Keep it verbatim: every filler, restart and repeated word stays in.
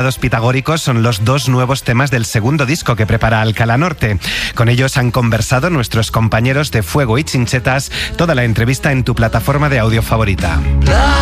Los pitagóricos son los dos nuevos temas del segundo disco que prepara Alcalá Norte. Con ellos han conversado nuestros compañeros de Fuego y Chinchetas. Toda la entrevista en tu plataforma de audio favorita.